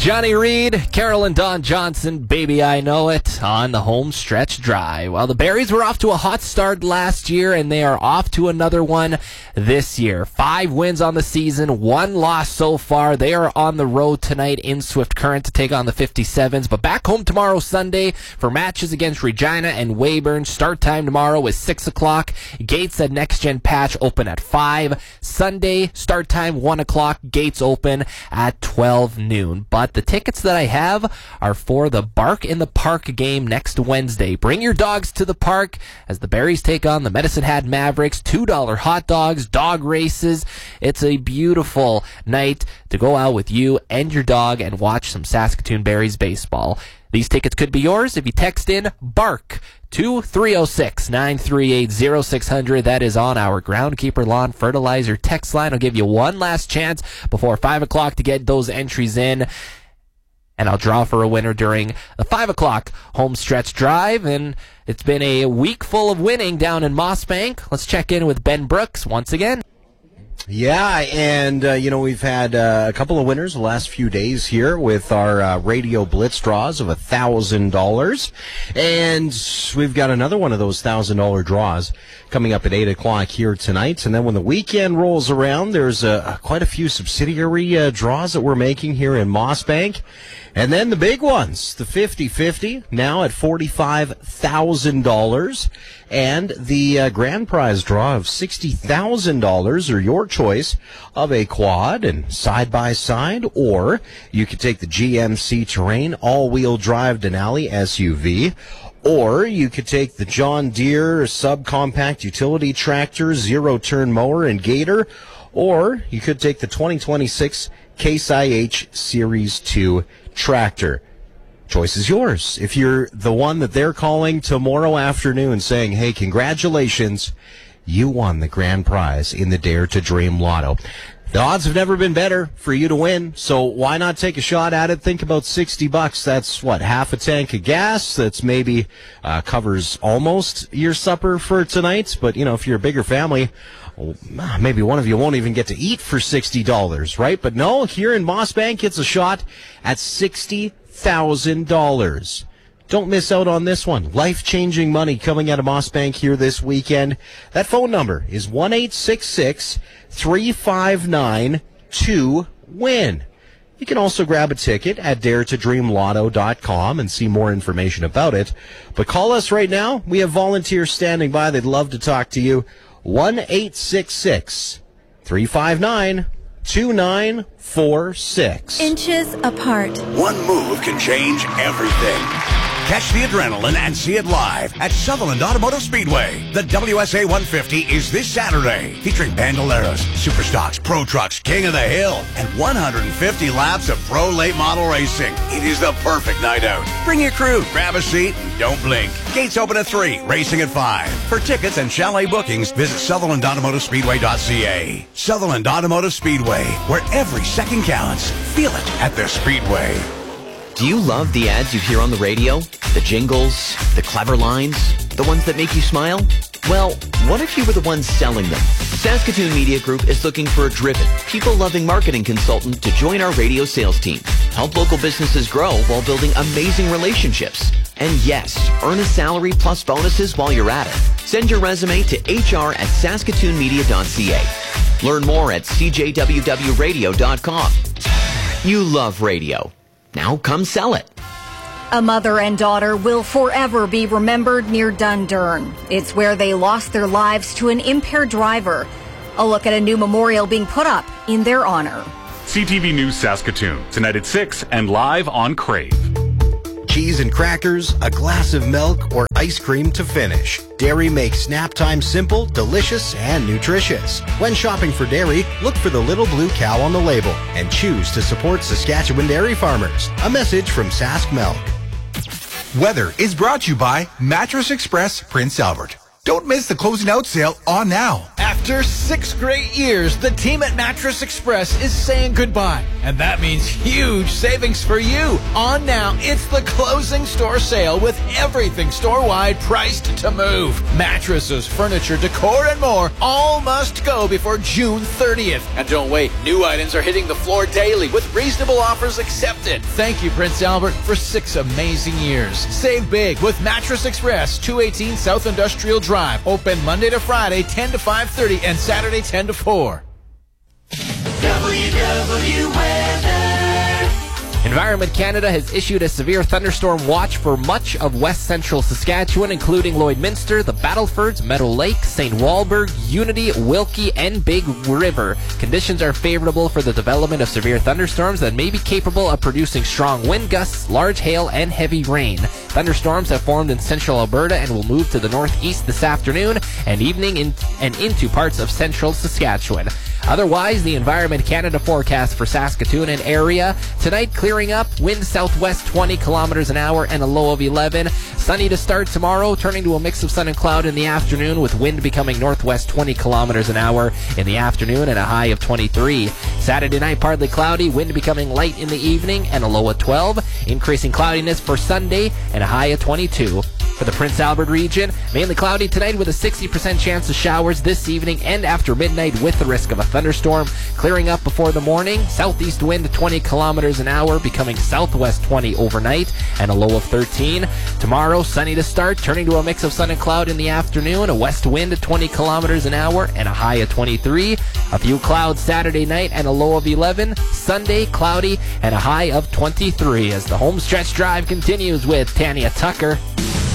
Johnny Reed, Carol and Don Johnson, Baby I Know It, on the home stretch drive. Well, the Berries were off to a hot start last year, and they are off to another one this year. 5 wins on the season, 1 loss so far. They are on the road tonight in Swift Current to take on the 57s, but back home tomorrow, Sunday, for matches against Regina and Weyburn. Start time tomorrow is 6 o'clock. Gates at Next Gen Patch open at 5. Sunday, start time 1 o'clock. Gates open at 12 noon. But the tickets that I have are for the Bark in the Park game next Wednesday. Bring your dogs to the park as the Berries take on the Medicine Hat Mavericks. $2 hot dogs, dog races. It's a beautiful night to go out with you and your dog and watch some Saskatoon Berries baseball. These tickets could be yours if you text in BARK to 306-938-0600. That is on our Groundkeeper Lawn Fertilizer text line. I'll give you one last chance before 5 o'clock to get those entries in. And I'll draw for a winner during the 5 o'clock home stretch drive. And it's been a week full of winning down in Mossbank. Let's check in with Ben Brooks once again. Yeah, and, we've had a couple of winners the last few days here with our Radio Blitz draws of $1,000. And we've got another one of those $1,000 draws coming up at 8 o'clock here tonight. And then when the weekend rolls around, there's quite a few subsidiary draws that we're making here in Mossbank. And then the big ones, the 50-50, now at $45,000. And the grand prize draw of $60,000, or your choice of a quad and side-by-side, or you could take the GMC Terrain all-wheel drive Denali SUV, or you could take the John Deere subcompact utility tractor, zero-turn mower, and Gator, or you could take the 2026 Case IH Series 2 tractor. Choice is yours. If you're the one that they're calling tomorrow afternoon saying, hey, congratulations, you won the grand prize in the Dare to Dream Lotto. The odds have never been better for you to win, so why not take a shot at it? Think about $60. That's what, half a tank of gas? That's maybe covers almost your supper for tonight. But, if you're a bigger family, maybe one of you won't even get to eat for $60, right? But no, here in Mossbank, it's a shot at $60,000. Don't miss out on this one. Life-changing money coming out of Mossbank here this weekend. That phone number is 1-866-359-2-WIN. You can also grab a ticket at daretodreamlotto.com and see more information about it. But call us right now. We have volunteers standing by. They'd love to talk to you. 1-866-359-2946. Inches apart. One move can change everything. Catch the adrenaline and see it live at Sutherland Automotive Speedway. The WSA 150 is this Saturday, featuring Bandoleros, Superstocks, Pro Trucks, King of the Hill, and 150 laps of pro late model racing. It is the perfect night out. Bring your crew, grab a seat, and don't blink. Gates open at 3, racing at 5. For tickets and chalet bookings, visit SutherlandAutomotiveSpeedway.ca. Sutherland Automotive Speedway, where every second counts. Feel it at the Speedway. Do you love the ads you hear on the radio? The jingles, the clever lines, the ones that make you smile? Well, what if you were the ones selling them? Saskatoon Media Group is looking for a driven, people-loving marketing consultant to join our radio sales team. Help local businesses grow while building amazing relationships. And yes, earn a salary plus bonuses while you're at it. Send your resume to hr@saskatoonmedia.ca. Learn more at cjwwradio.com. You love radio. Now come sell it. A mother and daughter will forever be remembered near Dundurn. It's where they lost their lives to an impaired driver. A look at a new memorial being put up in their honor. CTV News Saskatoon, tonight at 6 and live on Crave. Cheese and crackers, a glass of milk, or ice cream to finish. Dairy makes snap time simple, delicious, and nutritious. When shopping for dairy, look for the little blue cow on the label and choose to support Saskatchewan dairy farmers. A message from Sask Milk. Weather is brought to you by Mattress Express Prince Albert. Don't miss the closing out sale on now. After 6 great years, the team at Mattress Express is saying goodbye. And that means huge savings for you. On now, it's the closing store sale with everything store-wide priced to move. Mattresses, furniture, decor, and more all must go before June 30th. And don't wait, new items are hitting the floor daily with reasonable offers accepted. Thank you, Prince Albert, for 6 amazing years. Save big with Mattress Express, 218 South Industrial Drive. Open Monday to Friday, 10 to 5:30, and Saturday, 10 to 4. WW Weather. Environment Canada has issued a severe thunderstorm watch for much of west central Saskatchewan, including Lloydminster, the Battlefords, Meadow Lake, St. Walburg, Unity, Wilkie, and Big River. Conditions are favorable for the development of severe thunderstorms that may be capable of producing strong wind gusts, large hail, and heavy rain. Thunderstorms have formed in central Alberta and will move to the northeast this afternoon and evening and into parts of central Saskatchewan. Otherwise, the Environment Canada forecast for Saskatoon and area: tonight clearing up, wind southwest 20 kilometers an hour and a low of 11. Sunny to start tomorrow, turning to a mix of sun and cloud in the afternoon, with wind becoming northwest 20 kilometers an hour in the afternoon and a high of 23. Saturday night partly cloudy, wind becoming light in the evening and a low of 12. Increasing cloudiness for Sunday and a high of 22. For the Prince Albert region, mainly cloudy tonight with a 60% chance of showers this evening and after midnight with the risk of a thunderstorm. Clearing up before the morning, southeast wind 20 kilometers an hour, becoming southwest 20 overnight and a low of 13. Tomorrow, sunny to start, turning to a mix of sun and cloud in the afternoon, a west wind 20 kilometers an hour and a high of 23. A few clouds Saturday night and a low of 11. Sunday, cloudy and a high of 23 as the home stretch drive continues with Tanya Tucker.